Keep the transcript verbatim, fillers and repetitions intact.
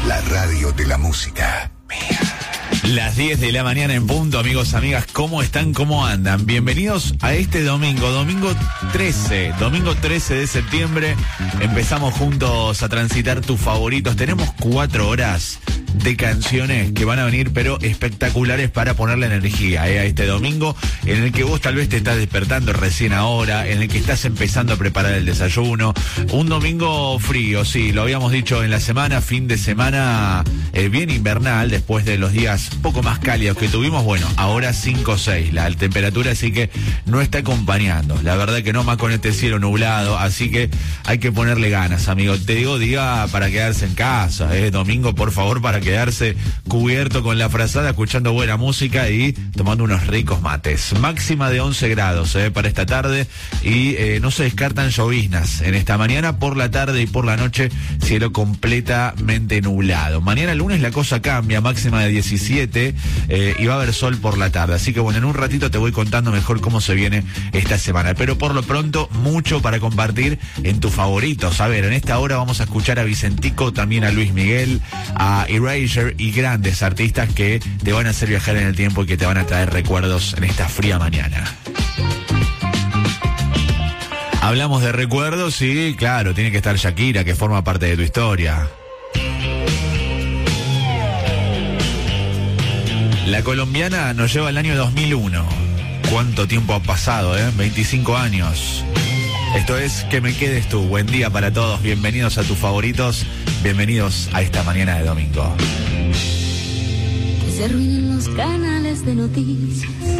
La radio de la música. Las diez de la mañana en punto, amigos, amigas, ¿cómo están? ¿Cómo andan? Bienvenidos a este domingo, domingo trece, domingo trece de septiembre. Empezamos juntos a transitar tus favoritos. Tenemos cuatro horas de canciones que van a venir, pero espectaculares para ponerle energía ¿eh? a este domingo, en el que vos tal vez te estás despertando recién ahora, en el que estás empezando a preparar el desayuno. Un domingo frío, sí, lo habíamos dicho en la semana, fin de semana eh, bien invernal, después de los días poco más cálidos que tuvimos. Bueno, ahora cinco o seis, la temperatura sí que no está acompañando, la verdad que no, más con este cielo nublado, así que hay que ponerle ganas, amigos. Te digo, día para quedarse en casa, ¿eh? Domingo, por favor, para quedarse cubierto con la frazada, escuchando buena música y tomando unos ricos mates. Máxima de once grados ¿eh? para esta tarde y eh, no se descartan lloviznas en esta mañana. Por la tarde y por la noche, cielo completamente nublado. Mañana lunes la cosa cambia, máxima de diecisiete eh, y va a haber sol por la tarde. Así que bueno, en un ratito te voy contando mejor cómo se viene esta semana. Pero por lo pronto, mucho para compartir en tus favoritos. A ver, en esta hora vamos a escuchar a Vicentico, también a Luis Miguel, a Erasure y grandes artistas que te van a hacer viajar en el tiempo y que te van a traer recuerdos en esta fría mañana. Hablamos de recuerdos y claro, tiene que estar Shakira, que forma parte de tu historia. La colombiana nos lleva al año dos mil uno. ¿Cuánto tiempo ha pasado, eh? veinticinco años. Esto es Que me quedes tú. Buen día para todos. Bienvenidos a tus favoritos. Bienvenidos a esta mañana de domingo. Que se arruinen los canales de noticias.